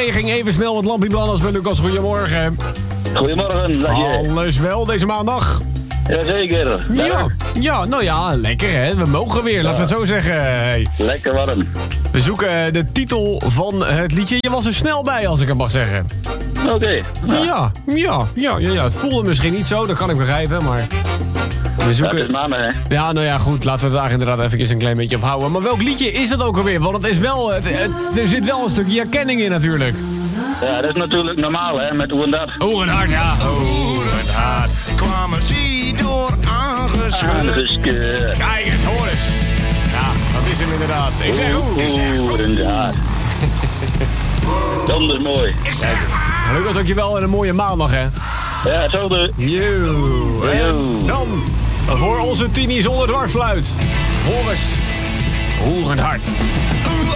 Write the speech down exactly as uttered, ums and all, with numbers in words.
ging even snel het lampje branden als bij Lucas. Goedemorgen. Goedemorgen, dag je. Alles wel deze maandag? Jazeker. Ja, ja, nou ja, lekker hè. We mogen weer, laten we het zo zeggen. Hey. Lekker warm. We zoeken de titel van het liedje. Je was er snel bij, als ik het mag zeggen. Oké. Okay. Ja. Ja, ja, ja, ja, ja. Het voelde misschien niet zo, dat kan ik begrijpen, maar... We zoeken... Ja, het is maandag, hè? Ja, nou ja, goed. Laten we het daar inderdaad even een klein beetje op houden. Maar welk liedje is dat ook alweer? Want het is wel, het, het, er zit wel een stukje herkenning in natuurlijk. Ja, dat is natuurlijk normaal, hè, met hoe en dat. Oeh, een hart, ja. Oeh, een hart. Kwamen ze door aangeschud. Aangescheurd. Kijk eens, hoor eens. Ja, dat is hem inderdaad. Ik zeg oeh. Ik zeg Oeh, een hart. Donders mooi. Kijk, Lucas, dankjewel en een mooie maandag, hè. Ja, hetzelfde. Yo. En Yo. dan voor onze tini zonder dwarsfluit. Hoor eens. Oeh, een hart.